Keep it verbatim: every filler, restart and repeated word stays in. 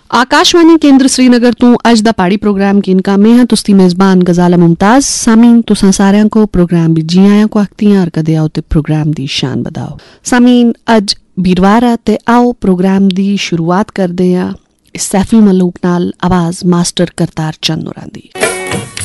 आकाशवाणी केंद्र श्रीनगर तो अज दा पहाड़ी प्रोग्राम किनका में है तुस्ती मेजबान गजाला मुमताज सामीन तुसां सारियां को प्रोग्राम भी जी आया को आखती और कदे आओ ते प्रोग्राम दी शान बदाओ सामीन अज वीरवार है ते आओ प्रोग्राम दी शुरुआत करदे आ सैफी मलूक नाल आवाज मास्टर करतार चंद होरां दी।